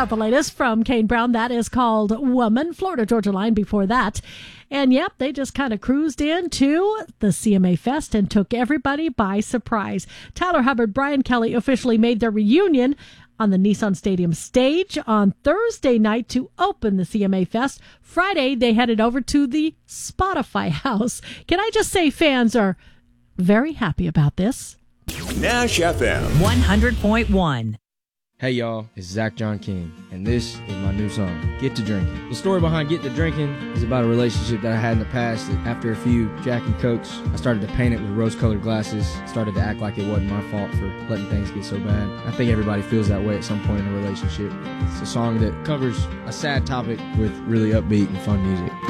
out the latest from Kane Brown. That is called Woman. Florida Georgia Line before that. And yep, they just kind of cruised into the CMA Fest and took everybody by surprise. Tyler Hubbard, Brian Kelly officially made their reunion on the Nissan Stadium stage on Thursday night to open the CMA Fest. Friday, they headed over to the Spotify House. Can I just say fans are very happy about this? Nash FM 100.1. Hey y'all, it's Zach John King, and this is my new song, Get to Drinking. The story behind Get to Drinking is about a relationship that I had in the past that after a few Jack and Cokes, I started to paint it with rose-colored glasses, started to act like it wasn't my fault for letting things get so bad. I think everybody feels that way at some point in a relationship. It's a song that covers a sad topic with really upbeat and fun music.